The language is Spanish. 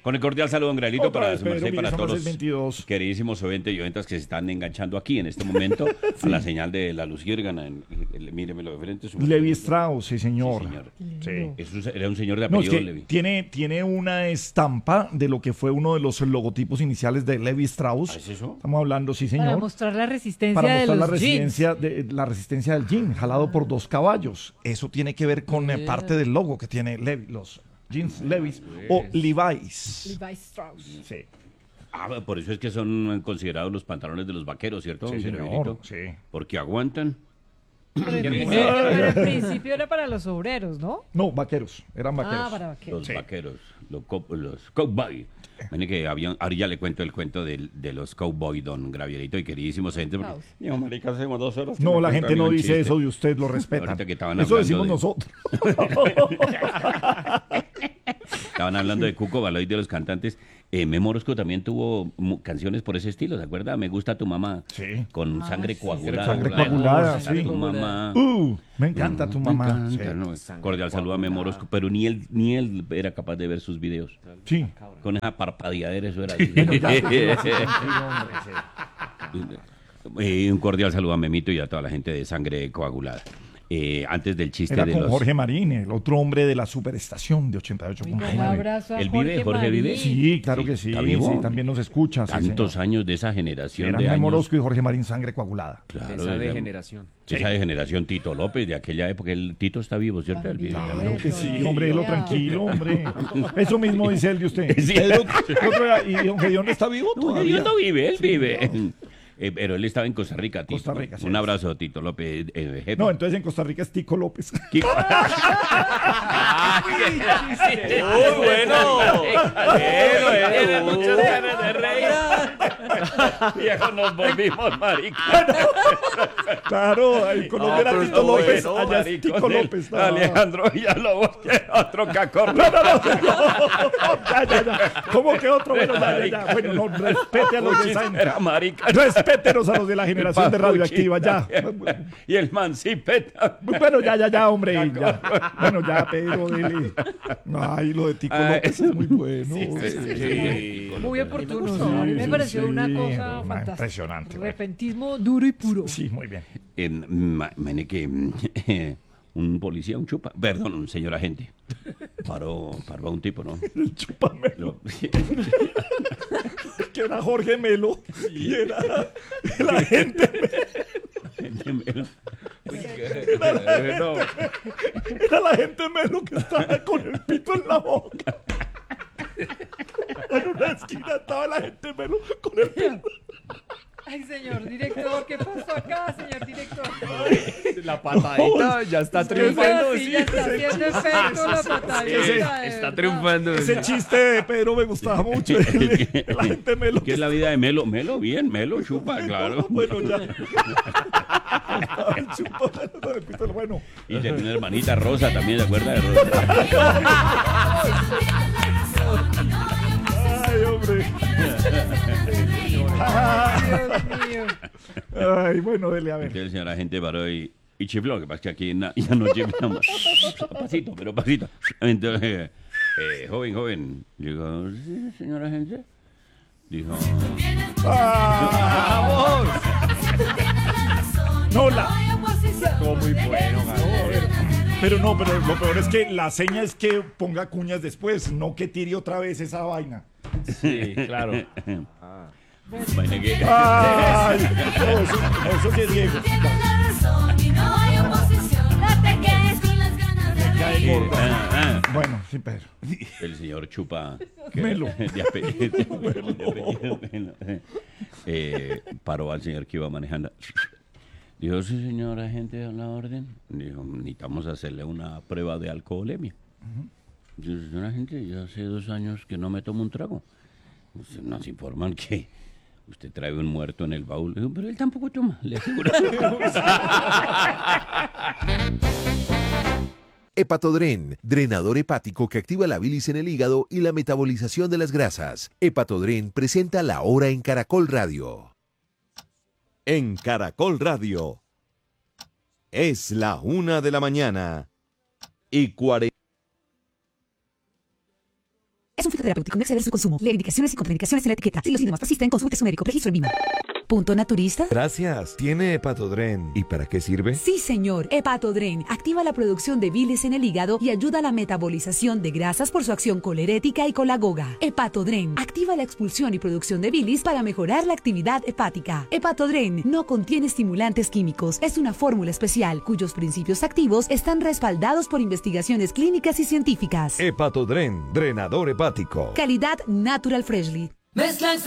Con el cordial saludo, don Graelito, Otra para vez, su merced, Pedro, para mire, son todos las 6:22. los queridísimos oyentes y oyentas que se están enganchando aquí en este momento a la señal de la luciérgana. Míremelo de frente. Levi Strauss, sí, señor. Sí, Sí. señor. Eso era un señor de No, es apellido que Levi. tiene una estampa de lo que fue uno de los logotipos iniciales de Levi Strauss. ¿Ah, es eso? Estamos hablando, sí, Para señor. mostrar la resistencia Para de mostrar los la jeans. resistencia del jean, jalado por 2 caballos. Eso tiene que ver con parte del logo que tiene Levi, los jeans Levi's o Levi's. Levi Strauss. Sí, Ah, por eso es que son considerados los pantalones de los vaqueros, ¿cierto, sí, don señor. Graelito? Sí. Porque aguantan. Pero al principio era para los obreros, ¿no? No, vaqueros, eran vaqueros. Ah, para vaqueros. Los Sí. vaqueros, los cowboy. Miren que ahora ya le cuento el cuento de los cowboy, don Gravierito y queridísimos gente. Porque, Caos. digo, marica, hacemos 2 horas. que No, me la cuenta gente a mí no un dice chiste. eso de usted, lo respeta. Ahorita que estaban Eso hablando decimos de- nosotros. Estaban hablando de Cuco Baloy, de los cantantes. Memo Orozco también tuvo canciones por ese estilo, ¿se acuerda? Me gusta tu mamá. Sí. Con sangre sí. coagulada. Sangre ¿verdad? coagulada, Me gusta sí. tu mamá. Me encanta tu Me mamá. encanta, ¿no? Cordial saludo a Memo Orozco, pero ni él era capaz de ver sus videos. Sí. Con esa parpadeadera, eso era. Un cordial saludo a Memito y a toda la gente de Sangre Coagulada. Antes del chiste Era de con los... Jorge Marín, el otro hombre de la superestación de 88.9. Un abrazo a ¿Él vive? ¿Jorge Marín. vive? Sí, claro que sí. ¿Está vivo? Sí, también nos escucha. Sí, Tantos señor. años de esa generación Eran de Memo años. Orozco y Jorge Marín, sangre coagulada. Claro, Esa degeneración. Esa degeneración Tito López, de aquella época. El Tito está vivo, ¿cierto? Él vive también. Claro que sí, Sí, hombre, lo ya. tranquilo, hombre. Eso mismo dice él de usted. Sí. ¿Y don Gedeón está vivo No, todavía? él no vive, él vive. Pero él estaba en Costa Rica, Tito. Costa Rica, sí. Un abrazo, Tito López, jefe. No, entonces en Costa Rica es Tico López. Kiko- ¡Muy bueno! Tiene muchas ganas de reír. Viejo, nos volvimos marica. Claro, en Colombia era pero Tito está López, bueno, allá es Marico, Tico López. No. Alejandro Villalobos, que otro cacorro. Ya. ¿Cómo que otro? Bueno, ya. Bueno, no, respete a los de esa... Era marica. Respétenos a los de la generación de Radioactiva, ya. Y el mancipeta. Bueno, ya, hombre. Ya. Bueno, ya, Pedro, dele. Ay, lo de Tico López es muy bueno. Muy oportuno. A mí me pareció una cosa fantástica. Impresionante. güey. Repentismo duro y puro. Sí, muy bien. Mene que un policía, un chupa, perdón, un señor agente, paró a un tipo, ¿no? El Chúpamelo, Lo- que era Jorge Melo y era la gente. Era la gente Melo que estaba con el pito en la boca. En una esquina estaba la gente Melo con el pito. Ay, señor director, ¿qué pasó acá, señor director? La patadita ya está triunfando. Sí, ya está haciendo efecto la patadita. Está triunfando. Ese chiste de Pedro me gustaba mucho. La gente Melo. ¿Qué es la vida de Melo? Melo, bien, Melo, chupa, claro. Bueno, ya. Estaba el Chúpamelo con el pito en la- Bueno. Y tenía una hermanita Rosa también, ¿de acuerdas de Rosa? Ay, hombre. Dios mío. Ay, bueno, dele a ver. Entonces el señor agente paró y chifló, que pasa es que aquí ya no chiflamos. Pasito, pero pasito. Entonces, joven, digo, ¿sí, señor agente? Dijo, No, la. Muy bueno, Pero lo peor es que la seña es que ponga cuñas después, no que tire otra vez esa vaina. Sí, claro. vaina que... Ay, no, eso sí es Diego. Cae gorda. Bueno, sí, Pedro. El señor Chupa Melo. de apellido Melo. Paró al señor que iba manejando. Dijo, sí, señor agente, a la orden. Dijo, necesitamos hacerle una prueba de alcoholemia. Dijo, señor agente, yo hace 2 años que no me tomo un trago. Nos informan que usted trae un muerto en el baúl. Dijo, pero él tampoco toma, le aseguro. Hepatodren, drenador hepático que activa la bilis en el hígado y la metabolización de las grasas. Hepatodren presenta La Hora en Caracol Radio. En Caracol Radio. Es la 1:40 a.m. Es un fitoterapéutico, no exceder su consumo. Leer indicaciones y contraindicaciones en la etiqueta. Si los síntomas persisten, consulte a su médico. Registro en VIMA. ¿Punto naturista? Gracias. ¿Tiene Hepatodren? ¿Y para qué sirve? Sí, señor. Hepatodren activa la producción de bilis en el hígado y ayuda a la metabolización de grasas por su acción colerética y colagoga. Hepatodren activa la expulsión y producción de bilis para mejorar la actividad hepática. Hepatodren no contiene estimulantes químicos. Es una fórmula especial cuyos principios activos están respaldados por investigaciones clínicas y científicas. Hepatodren, drenador hepático. Calidad Natural Freshly. Mezcla